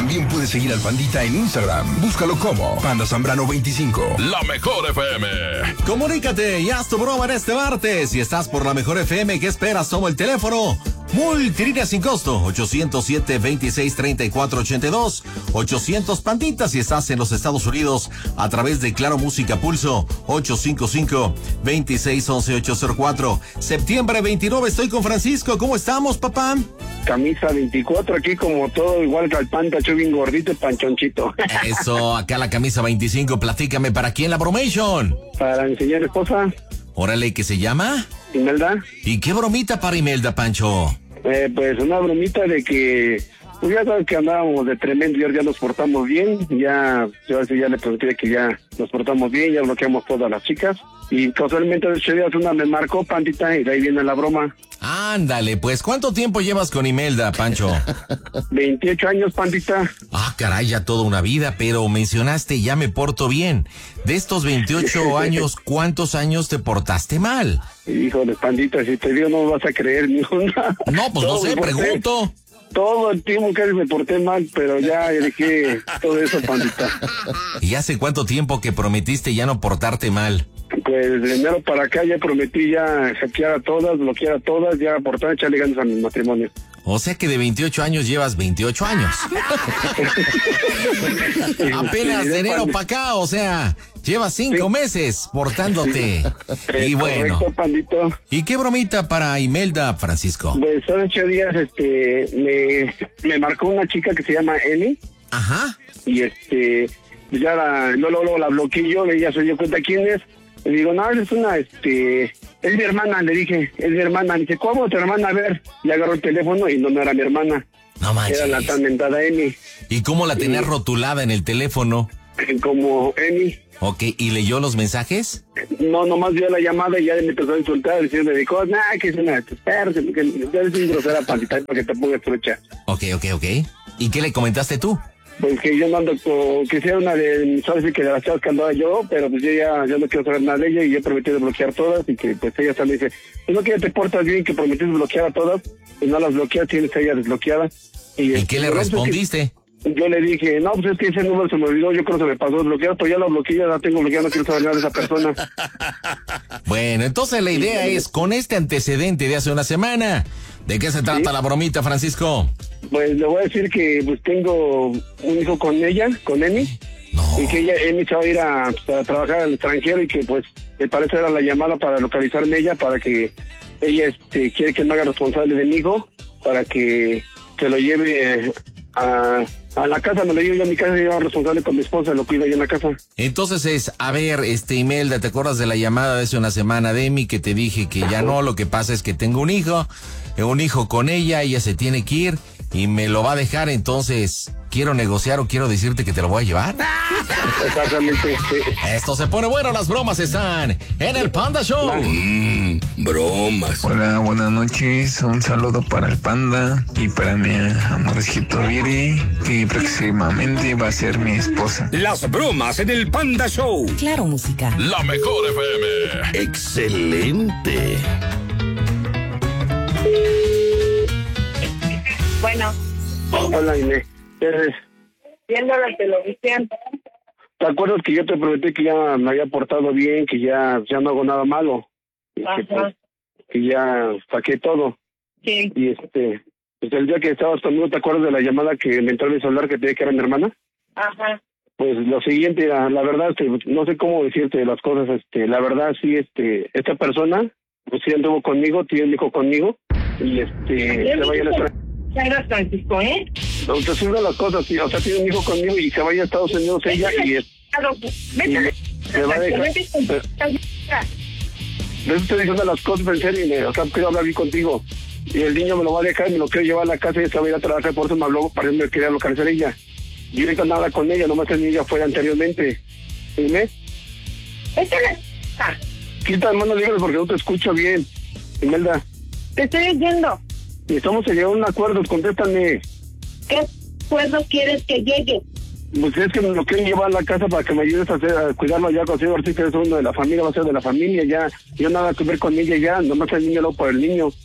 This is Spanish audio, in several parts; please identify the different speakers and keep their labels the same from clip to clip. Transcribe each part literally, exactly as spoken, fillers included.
Speaker 1: También puedes seguir al Pandita en Instagram. Búscalo como Panda Zambrano veinticinco.
Speaker 2: La Mejor F M.
Speaker 3: Comunícate y haz tu broma en este martes. Si estás por La Mejor F M, ¿qué esperas? Toma el teléfono. Multilínea sin costo, ochocientos siete, veintiséis, treinta y cuatro ochenta y dos, ochocientos Pandita si estás en los Estados Unidos a través de Claro Música Pulso, ochocientos cincuenta y cinco, veintiséis, once, ochocientos cuatro. Septiembre veintinueve, estoy con Francisco. ¿Cómo estamos, papá?
Speaker 4: Camisa veinticuatro, aquí como todo, igual que al Panta, estoy bien gordito y panchonchito.
Speaker 3: Eso, acá la camisa veinticinco, platícame, ¿para quién la bromation?
Speaker 4: Para mi señora esposa.
Speaker 3: Órale, ¿qué se llama?
Speaker 4: Imelda.
Speaker 3: ¿Y qué bromita para Imelda, Pancho?
Speaker 4: Eh, pues una bromita de que, pues ya sabes que andábamos de tremendo y ahora ya nos portamos bien, ya, yo así ya le prometí que ya nos portamos bien, ya bloqueamos todas las chicas, y casualmente de ocho días una me marcó, Pandita, y de ahí viene la broma.
Speaker 3: Ándale, pues, ¿cuánto tiempo llevas con Imelda, Pancho?
Speaker 4: veintiocho años, Pandita.
Speaker 3: Ah, caray, ya toda una vida, pero mencionaste ya me porto bien. De estos veintiocho años, ¿cuántos años te portaste mal?
Speaker 4: Híjole, Pandita, si te digo no me vas a creer ni una.
Speaker 3: No, pues no sé, pregunto.
Speaker 4: Todo el tiempo casi me porté mal, pero ya dejé todo eso, Pandita.
Speaker 3: ¿Y hace cuánto tiempo que prometiste ya no portarte mal?
Speaker 4: Pues de enero para acá ya prometí ya hackear a todas, bloquear a todas, ya portar, echarle ganas a mi matrimonio.
Speaker 3: O sea que de veintiocho años llevas veintiocho años. Apenas de enero para acá, o sea, llevas cinco sí. meses portándote. Sí. Y bueno.
Speaker 4: Correcto, Pandito.
Speaker 3: ¿Y qué bromita para Imelda, Francisco?
Speaker 4: Pues hace ocho días este, me, me marcó una chica que se llama Emi.
Speaker 3: Ajá.
Speaker 4: Y este, ya la, luego, luego la bloqueé yo, ella se dio cuenta quién es. Le digo, no, es una, este, es mi hermana, le dije, es mi hermana. Me dice, ¿cómo tu hermana? A ver, y agarró el teléfono y no, no era mi hermana.
Speaker 3: No manches.
Speaker 4: Era la tan mentada Emi.
Speaker 3: ¿Y cómo la tenías y... rotulada en el teléfono?
Speaker 4: Como Emi.
Speaker 3: Ok, ¿y leyó los mensajes?
Speaker 4: No, nomás vio la llamada y ya me empezó a insultar, diciendo, me dijo, nah, que es una, espérate, que es un grosera, Pandita, para que te pongas trucha.
Speaker 3: Ok, ok, ok. ¿Y qué le comentaste tú?
Speaker 4: Pues que yo no ando con, que sea una de, sabes que de las chavas que andaba yo, pero pues yo ya, ya no quiero saber nada de ella y yo prometí de bloquear todas y que pues ella también dice, pues no que ya te portas bien, que prometiste bloquear a todas y no las bloqueas, tienes a ella desbloqueada.
Speaker 3: ¿Y, ¿Y qué le respondiste?
Speaker 4: Que, yo le dije, no, pues es que ese número se me olvidó, yo creo que se me pasó desbloquear, pero ya la bloqueé, ya la tengo bloqueada, no quiero saber nada de esa persona.
Speaker 3: Bueno, entonces la idea sí, es, con este antecedente de hace una semana, ¿de qué se trata ¿sí? la bromita, Francisco?
Speaker 4: Pues le voy a decir que pues tengo un hijo con ella, con Emi, no. y que ella, Emi se va a ir a, a trabajar al extranjero y que pues me parece era la llamada para localizarme ella, para que ella este quiere que me haga responsable de mi hijo, para que se lo lleve a, a la casa, me lo lleve yo a mi casa y yo responsable con mi esposa, lo cuido yo en la casa.
Speaker 3: Entonces es, a ver, este Imelda, ¿te acuerdas de la llamada de hace una semana de Emi que te dije que ya no, lo que pasa es que tengo un hijo, un hijo con ella, ella se tiene que ir y me lo va a dejar, entonces quiero negociar o quiero decirte que te lo voy a llevar?
Speaker 4: Exactamente. Sí.
Speaker 3: Esto se pone bueno, las bromas están en el Panda Show.
Speaker 2: Mmm, bromas.
Speaker 5: Hola, buenas noches, un saludo para el Panda y para mi amorcito Viri, que próximamente va a ser mi esposa.
Speaker 2: Las bromas en el Panda Show.
Speaker 6: Claro, música.
Speaker 2: La Mejor F M. Excelente.
Speaker 7: Bueno.
Speaker 4: Hola, Inés. ¿Eres?
Speaker 7: Viendo la televisión.
Speaker 4: ¿Te acuerdas que yo te prometí que ya me había portado bien, que ya, ya no hago nada malo? Y que, pues, que ya saqué todo.
Speaker 7: Sí.
Speaker 4: Y este, pues el día que estabas conmigo, ¿te acuerdas de la llamada que me entró en el celular que te dije que era mi hermana?
Speaker 7: Ajá.
Speaker 4: Pues lo siguiente, la, la verdad, este, no sé cómo decirte las cosas, este, la verdad sí, este, esta persona, pues sí anduvo conmigo, tiene un hijo conmigo, y este, se vaya a la
Speaker 7: Era Francisco, ¿eh?
Speaker 4: No, te suben las cosas, sí, o sea, tiene un hijo conmigo y se vaya a Estados Unidos ella y, es, y me, me va a dejar. Yo estoy diciendo las cosas en serio, y me, o sea, quiero hablar bien contigo. Y el niño me lo va a dejar, me lo quiero llevar a la casa y se va a ir a trabajar, por eso me habló, para que me quería localizar ella. Yo ahorita nada con ella, nomás el niño fue anteriormente. Dime. Quita hermano, dígale porque no te escucho bien. Imelda.
Speaker 7: Te estoy oyendo.
Speaker 4: Y estamos llegando a un acuerdo, contéstame.
Speaker 7: ¿Qué acuerdo quieres que llegue?
Speaker 4: Pues es que me lo quieren llevar a la casa para que me ayudes a, hacer, a cuidarlo ya, consigo ahorita que es uno de la familia, va a ser de la familia ya. Yo nada que ver con ella ya, nomás el niño, luego por el niño.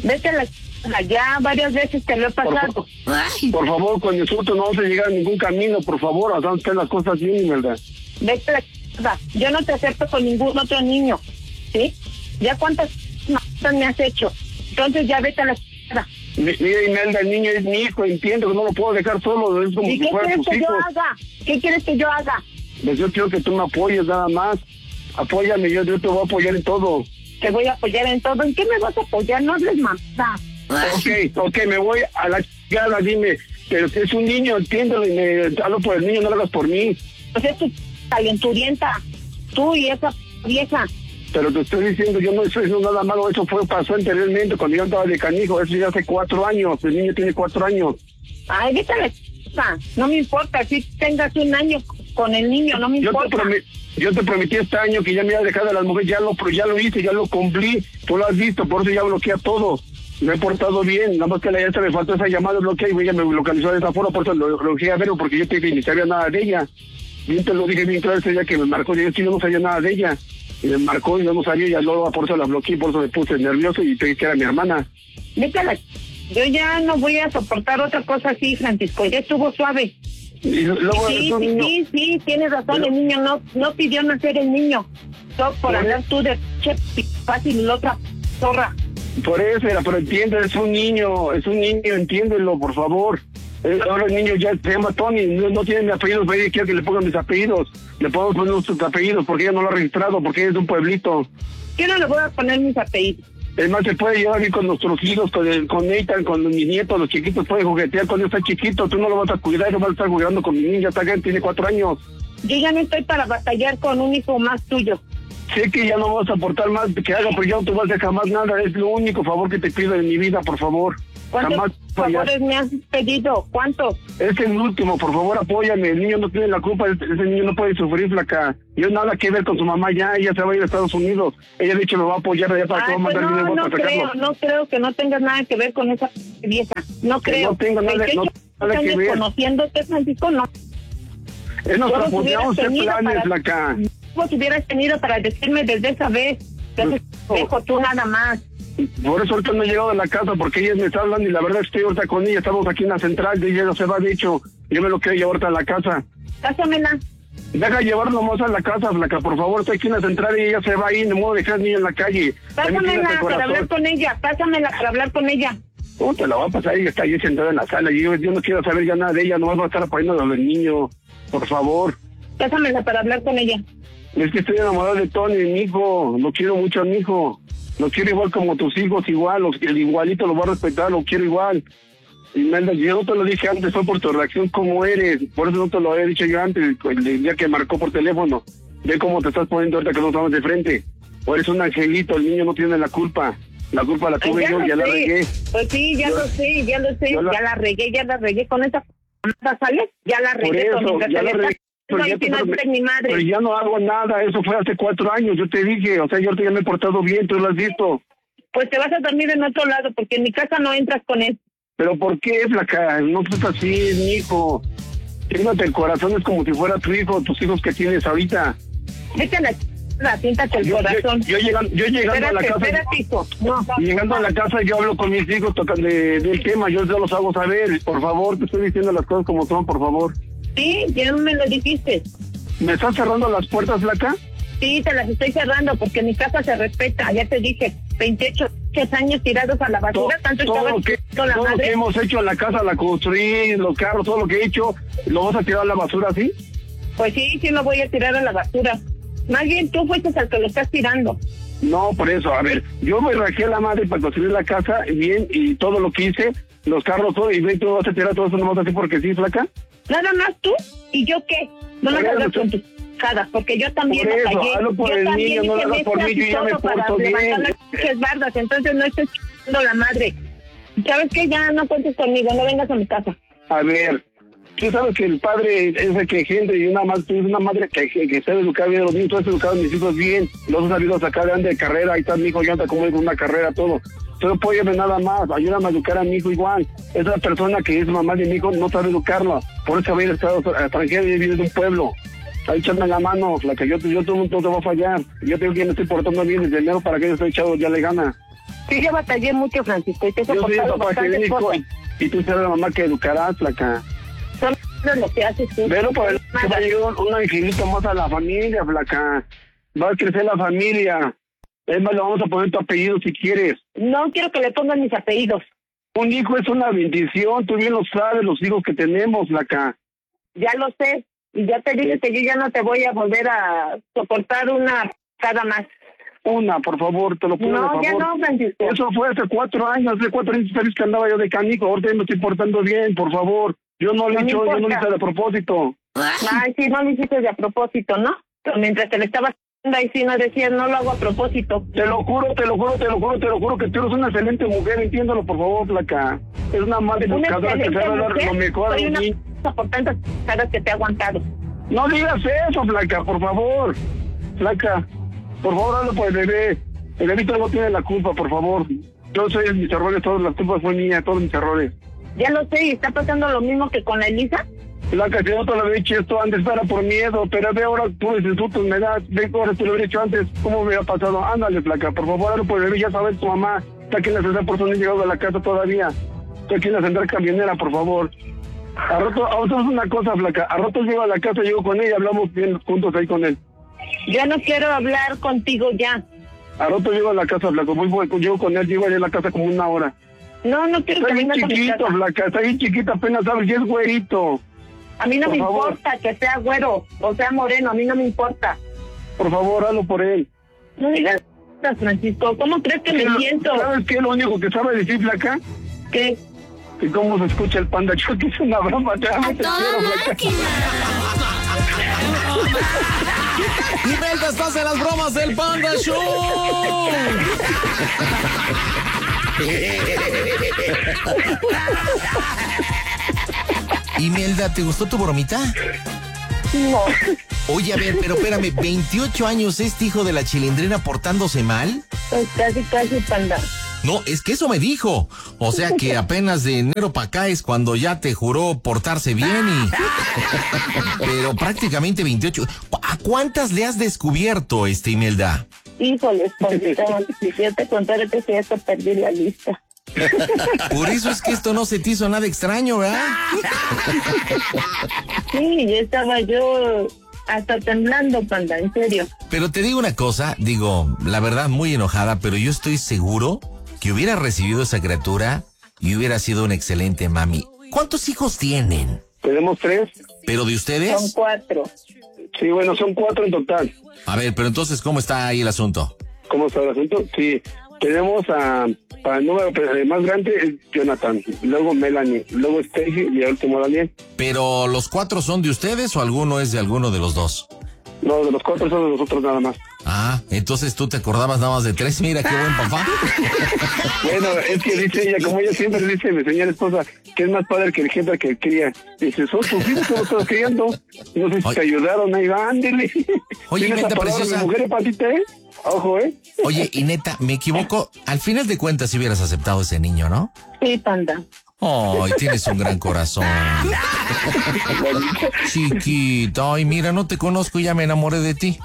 Speaker 7: Vete a la ch... ya varias veces te lo he pasado.
Speaker 4: Por, por favor, con insulto no vamos a llegar a ningún camino, por favor, o sea, están las cosas bien, ¿verdad?
Speaker 7: Vete a la ch... yo no te acepto con ningún otro niño, ¿sí? ¿Ya cuántas cosas me has hecho? Entonces ya vete a la ch...
Speaker 4: Mira, Imelda, el niño es mi hijo, entiendo que no lo puedo dejar solo, es como
Speaker 7: ¿Y
Speaker 4: si
Speaker 7: qué
Speaker 4: fuera
Speaker 7: quieres
Speaker 4: tus
Speaker 7: que yo
Speaker 4: hijos.
Speaker 7: haga? ¿Qué quieres que yo haga?
Speaker 4: Pues yo quiero que tú me apoyes nada más. Apóyame, yo, yo te voy a apoyar en todo.
Speaker 7: Te voy a apoyar en todo. ¿En qué me vas a apoyar? No les manda.
Speaker 4: Ok, ok, me voy a la chingada, dime. Pero si es un niño, entiéndelo y me hablo por el niño, no lo hagas por mí.
Speaker 7: Pues es tu calenturienta. Tú y esa vieja.
Speaker 4: Pero te estoy diciendo, yo no estoy diciendo nada malo, eso fue pasó anteriormente cuando yo andaba de canijo, eso ya hace cuatro años, el niño tiene cuatro años.
Speaker 7: Ay, vete a la chica, no me importa, si tengas un año con el niño, no me
Speaker 4: Yo
Speaker 7: importa.
Speaker 4: te, promet, yo te prometí este año que ya me iba a dejar de las mujeres, ya lo, ya lo hice, ya lo cumplí, tú lo has visto, por eso ya bloquea todo. Me he portado bien, nada más que a la esta me faltó esa llamada, bloquea y ella me localizó de esa forma, por eso lo bloqueé a verlo, porque yo te dije, ni sabía nada de ella. Bien te lo dije bien claro ese día que me marcó, yo sí no sabía nada de ella. Y me marcó y yo no sabía, y luego por eso la bloqueé, por eso me puse nervioso y te dije que era mi hermana.
Speaker 7: Vete a la ch... yo ya no voy a soportar otra cosa así, Francisco, ya estuvo suave.
Speaker 4: Y luego
Speaker 7: Sí,
Speaker 4: es un
Speaker 7: sí,
Speaker 4: niño.
Speaker 7: sí, sí, tienes razón,
Speaker 4: Pero-
Speaker 7: el niño no no pidió nacer el niño. Todo por
Speaker 4: Por
Speaker 7: andar
Speaker 4: eso-
Speaker 7: tú de che fácil y la otra zorra.
Speaker 4: Por eso era, pero entiende, es un niño, es un niño, entiéndelo, por favor. Eh, ahora el niño ya se llama Tony, no, no tiene mi apellido, pero ella quiere que le pongan mis apellidos. Le podemos poner nuestros apellidos porque ella no lo ha registrado, porque ella es de un pueblito.
Speaker 7: Yo no le voy a poner mis apellidos.
Speaker 4: Es más, se puede llevar bien con nuestros hijos, con, el, con Nathan, con mis nietos, los chiquitos, pueden juguetear con él, está chiquito, tú no lo vas a cuidar, no vas a estar jugando con mi niña, está grande, tiene cuatro años.
Speaker 7: Yo ya no estoy para batallar con un hijo más tuyo.
Speaker 4: Sé que ya no vas a aportar más que haga, pero ya no te vas a dejar más nada, es lo único favor que te pido en mi vida, por favor.
Speaker 7: ¿Cuántos
Speaker 4: Jamás fallar.
Speaker 7: favores me has pedido? ¿Cuántos?
Speaker 4: Es el último, por favor, apóyame. El niño no tiene la culpa, ese ese niño no puede sufrir, flaca. Yo nada que ver con su mamá ya, ella se va a ir a Estados Unidos. Ella ha dicho me va a apoyar allá para que va
Speaker 7: Ay,
Speaker 4: a
Speaker 7: pues
Speaker 4: mandar
Speaker 7: no,
Speaker 4: dinero
Speaker 7: no
Speaker 4: para
Speaker 7: creo,
Speaker 4: sacarlo.
Speaker 7: no creo que no tengas nada que ver con esa vieja. No
Speaker 4: Que
Speaker 7: creo.
Speaker 4: no tengo nada-
Speaker 7: veintiocho
Speaker 4: no- nada que
Speaker 7: años
Speaker 4: ver.
Speaker 7: conociénute, Francisco, no.
Speaker 4: Es nuestra
Speaker 7: Todos
Speaker 4: función,
Speaker 7: hubieras
Speaker 4: hacer
Speaker 7: tenido
Speaker 4: planes,
Speaker 7: para-
Speaker 4: flaca.
Speaker 7: Vos hubieras tenido para decirme desde esa vez. Entonces,
Speaker 4: No.
Speaker 7: dejo tú nada más.
Speaker 4: Por eso ahorita no he llegado a la casa, porque ellas me están hablando y la verdad es que estoy ahorita con ella, estamos aquí en la central, y ella no se va, de hecho, yo me lo quiero llevar ahorita a la casa.
Speaker 7: Pásamela.
Speaker 4: Deja llevar nomás a la casa, flaca, por favor, estoy aquí en la central y ella se va ahí, no me voy a dejar niño en la calle. También tienes
Speaker 7: Pásamela
Speaker 4: el
Speaker 7: para hablar
Speaker 4: corazón.
Speaker 7: con ella. Pásamela para hablar con ella.
Speaker 4: ¿Cómo te la va a pasar? Ella está ahí sentada en la sala y yo, yo no quiero saber ya nada de ella, nomás va a estar apoyando a los niños, por favor.
Speaker 7: Pásamela para hablar con ella.
Speaker 4: Es que estoy enamorado de Tony, mi hijo, lo quiero mucho a mi hijo. Lo quiero igual como tus hijos, igual, los, el igualito lo voy a respetar, lo quiero igual. Imelda, yo no te lo dije antes, fue por tu reacción como eres, por eso no te lo había dicho yo antes, el día que marcó por teléfono. Ve cómo te estás poniendo ahorita que no estamos de frente. O eres un angelito, el niño no tiene la culpa. La culpa la
Speaker 7: Ay,
Speaker 4: tuve
Speaker 7: ya
Speaker 4: yo,
Speaker 7: lo
Speaker 4: ya la
Speaker 7: sé.
Speaker 4: regué.
Speaker 7: Pues sí, ya
Speaker 4: Yo-
Speaker 7: lo sé, ya lo sé.
Speaker 4: yo la-
Speaker 7: Ya la regué, ya la regué con esa p***, ¿sale? Ya la
Speaker 4: Por
Speaker 7: regué
Speaker 4: eso,
Speaker 7: con mientras
Speaker 4: ya
Speaker 7: te
Speaker 4: la
Speaker 7: le
Speaker 4: regué.
Speaker 7: estás-
Speaker 4: Pero
Speaker 7: No,
Speaker 4: ya,
Speaker 7: y si
Speaker 4: te
Speaker 7: no
Speaker 4: promet-
Speaker 7: es mi madre.
Speaker 4: pero ya no hago nada, eso fue hace cuatro años, yo te dije, o sea, yo ahorita ya me he portado bien, tú lo has visto.
Speaker 7: Pues te vas a dormir en otro lado, porque en mi casa no entras con él.
Speaker 4: Pero ¿por qué, flaca? No seas así, mi hijo. Siéntate el corazón, es como si fuera tu hijo, tus hijos que tienes ahorita.
Speaker 7: Vete a la ch... siéntate el
Speaker 4: Yo,
Speaker 7: corazón.
Speaker 4: yo, yo llegando, yo llegando
Speaker 7: espérate,
Speaker 4: a la casa,
Speaker 7: espérate, hijo. No.
Speaker 4: llegando a la casa yo hablo con mis hijos tocan de, del tema, yo ya los hago saber, por favor, te estoy diciendo las cosas como son, por favor.
Speaker 7: Sí, ya me lo dijiste.
Speaker 4: ¿Me estás cerrando las puertas, flaca?
Speaker 7: Sí, te las estoy cerrando porque mi casa se respeta. Ya te dije, veintiocho años tirados a la
Speaker 4: Todo,
Speaker 7: basura, tanto
Speaker 4: todo
Speaker 7: estaba
Speaker 4: lo que,
Speaker 7: con la
Speaker 4: todo lo que
Speaker 7: madre.
Speaker 4: hemos hecho en la casa, la construí, los carros, todo lo que he hecho, ¿lo vas a tirar a la basura así?
Speaker 7: Pues sí, sí lo voy a tirar a la basura. Más bien tú fuiste al que lo estás tirando.
Speaker 4: No, por eso, a ver, yo me rajé a la madre para construir la casa bien y todo lo que hice, los carros, todo, y ve, tú vas a tirar todo eso nomás así porque sí, flaca.
Speaker 7: Nada más tú y yo qué. No me
Speaker 4: Por
Speaker 7: hagas
Speaker 4: eso,
Speaker 7: con tus cadas, porque yo también
Speaker 4: por eso,
Speaker 7: batallé.
Speaker 4: hazlo por
Speaker 7: Yo
Speaker 4: el
Speaker 7: también
Speaker 4: niño, no lo
Speaker 7: hice
Speaker 4: hagas por
Speaker 7: mezclas
Speaker 4: mí, yo
Speaker 7: y
Speaker 4: ya me
Speaker 7: todo para
Speaker 4: porto
Speaker 7: levantar
Speaker 4: bien.
Speaker 7: las pinches bardas, entonces no estoy chingando la madre. ¿Sabes qué? Ya no cuentes conmigo, no vengas a mi casa.
Speaker 4: A ver, tú sabes que el padre es el que engendra y una madre, tú eres una madre que, que, que sabe educar bien a los niños, tú has educado a mis hijos bien, los has sabido sacar de, de carrera, ahí está mi hijo, ya anda como en una carrera, todo. Pero apóyame nada más, ayúdame a educar a mi hijo igual. Esa persona que es mamá de mi hijo no sabe educarlo, por eso va a ir a Estados extranjero y vive de un pueblo. Ahí echando la mano, la que yo, yo todo no te va a fallar. Yo tengo que me estoy portando bien desde enero para que yo estoy echado ya le gana.
Speaker 7: Sí, yo batallé mucho, Francisco, y te he
Speaker 4: Yo soy el
Speaker 7: soportado
Speaker 4: papá que
Speaker 7: bastantes
Speaker 4: dijo,
Speaker 7: cosas.
Speaker 4: y tú serás la mamá que educarás, flaca.
Speaker 7: Son lo que haces tú.
Speaker 4: Pero pues que va a llegar un angelito más a la familia, flaca. Va a crecer la familia. Es más, le vamos a poner tu apellido si quieres.
Speaker 7: No quiero que le pongan mis apellidos.
Speaker 4: Un hijo es una bendición, tú bien lo sabes, los hijos que tenemos, flaca.
Speaker 7: Ya lo sé. Y ya te dije que yo ya no te voy a volver a soportar una cada más.
Speaker 4: Una, por favor, te lo pido,
Speaker 7: No,
Speaker 4: por
Speaker 7: ya
Speaker 4: favor.
Speaker 7: no, Francisco.
Speaker 4: Eso fue hace cuatro años, hace cuatro años sabes que andaba yo de canico, ahorita ya me estoy portando bien, por favor. Yo no lo
Speaker 7: No
Speaker 4: he
Speaker 7: me
Speaker 4: hecho, yo no lo
Speaker 7: importa.
Speaker 4: hice de propósito.
Speaker 7: Ay, sí, no lo hiciste de a propósito, ¿no? Pero mientras te le estabas haciendo ahí sí no decías, no lo hago a propósito.
Speaker 4: Te lo juro, te lo juro, te lo juro, te lo juro que tú eres una excelente mujer, entiéndalo, por favor, flaca. Es una madre
Speaker 7: Una
Speaker 4: educadora que
Speaker 7: excelente
Speaker 4: sabe dar
Speaker 7: mujer,
Speaker 4: lo mejor a
Speaker 7: soy
Speaker 4: los
Speaker 7: una
Speaker 4: niños.
Speaker 7: p*** por tantas caras que te he aguantado.
Speaker 4: No digas eso, flaca, por favor. Flaca, por favor, hazlo por el bebé. El bebito no tiene la culpa, por favor. Yo soy mis errores, todas las culpas son mías, todos mis errores.
Speaker 7: Ya lo sé, y está pasando lo mismo que con la Elisa.
Speaker 4: Flaca, si no te lo había hecho esto antes, era por miedo, pero ve ahora tú los insultos me das, ve ahora te lo hubiera hecho antes, ¿cómo me hubiera pasado? Ándale, flaca, por favor, hazlo por el bebé, ya sabes, tu mamá está aquí en la ciudad, por eso no he llegado a la casa todavía. Estoy aquí en la central camionera, por favor. A rato, a rato es una cosa, flaca, a rato llego a la casa, llego con ella, hablamos bien juntos ahí con él.
Speaker 7: Yo no quiero hablar contigo ya.
Speaker 4: A rato llego a la casa, flaco, voy, voy, llego con él, llego allá a la casa como una hora.
Speaker 7: No, no quiero
Speaker 4: Está
Speaker 7: que
Speaker 4: bien
Speaker 7: vengas a mi
Speaker 4: chiquito,
Speaker 7: casa.
Speaker 4: flaca, está bien chiquito, apenas sabes, y es güerito.
Speaker 7: A mí no
Speaker 4: Por
Speaker 7: me
Speaker 4: favor.
Speaker 7: importa que sea güero o sea moreno, a mí no me importa.
Speaker 4: Por favor, hazlo por él.
Speaker 7: No digas, Francisco, ¿cómo crees que me
Speaker 4: ¿Qué-
Speaker 7: siento?
Speaker 4: ¿Sabes qué es lo único que sabe decir, flaca?
Speaker 7: ¿Qué?
Speaker 4: ¿Y cómo se escucha el Panda Show? Que es una broma, te amo, te quiero, flaca.
Speaker 3: Imelda, estás en las bromas del Panda Show. Imelda, ¿te gustó tu bromita?
Speaker 7: No.
Speaker 3: Oye, a ver, pero espérame, ¿veintiocho años este hijo de la chilindrina portándose mal?
Speaker 7: Pues casi, casi, Panda.
Speaker 3: No, es que eso me dijo. O sea que apenas de enero para acá es cuando ya te juró portarse bien y... Pero prácticamente veintiocho. ¿A cuántas le has descubierto, este Imelda?
Speaker 7: Híjoles, Pandita, si yo te contara que ya te perdí la lista.
Speaker 3: Por eso es que esto no se te hizo nada extraño, ¿verdad?
Speaker 7: Sí, ya estaba yo hasta temblando, Panda, en serio.
Speaker 3: Pero te digo una cosa, digo, la verdad muy enojada, pero yo estoy seguro que hubiera recibido esa criatura y hubiera sido una excelente mami. ¿Cuántos hijos tienen?
Speaker 4: Tenemos tres.
Speaker 3: ¿Pero de ustedes?
Speaker 7: Son cuatro.
Speaker 4: Sí, bueno, son cuatro en total.
Speaker 3: A ver, pero entonces, ¿cómo está ahí el asunto?
Speaker 4: ¿Cómo está el asunto? Sí, tenemos a... Para el número el más grande es Jonathan, luego Melanie, luego Stacy y el último Daniel.
Speaker 3: ¿Pero los cuatro son de ustedes o alguno es de alguno de los dos?
Speaker 4: No, de los cuatro son de nosotros nada más.
Speaker 3: Ah, entonces tú te acordabas nada más de tres. Mira, qué buen papá.
Speaker 4: Bueno, es que dice ella, como ella siempre dice, mi señora esposa, que es más padre que el jefe que cría. Dice, son tus hijos que los estás criando. No sé si
Speaker 3: Oye.
Speaker 4: te ayudaron, ahí va, ándele.
Speaker 3: Oye,
Speaker 4: ¿Tienes
Speaker 3: neta
Speaker 4: la palabra,
Speaker 3: preciosa.
Speaker 4: mi mujer, Patita, eh? Ojo, ¿eh?
Speaker 3: Oye, y neta, me equivoco. Al final de cuentas, si hubieras aceptado ese niño, ¿no?
Speaker 7: Sí, Panda.
Speaker 3: Ay, tienes un gran corazón. Chiquita, ay, mira, no te conozco y ya me enamoré de ti.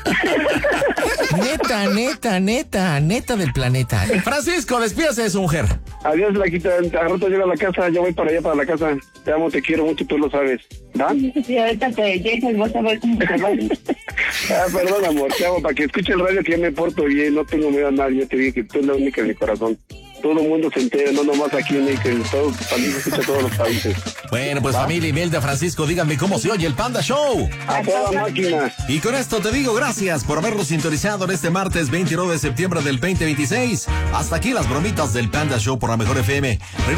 Speaker 3: Neta, neta, neta, neta del planeta. Francisco, despídase de su mujer.
Speaker 4: Adiós, Laquita. A rato llego a la casa, ya voy para allá, para la casa. Te amo, te quiero mucho, tú lo sabes. ¿Va?
Speaker 7: Sí, ahorita que llegues vas a ver cómo te va.
Speaker 4: Ah, perdón, amor, te amo, para que escuche el radio que ya me porto bien, no tengo miedo a nadie, yo te dije que tú eres la única en mi corazón. Todo el mundo se entera, no nomás aquí en México, en todo tu país, escucha todos los países.
Speaker 3: Bueno, pues familia Imelda, Francisco, díganme cómo se oye el Panda Show.
Speaker 4: A toda máquina.
Speaker 3: Y con esto te digo gracias por haberlo sintonizado en este martes veintinueve de septiembre del veinte veintiséis. Hasta aquí las bromitas del Panda Show por la Mejor F M.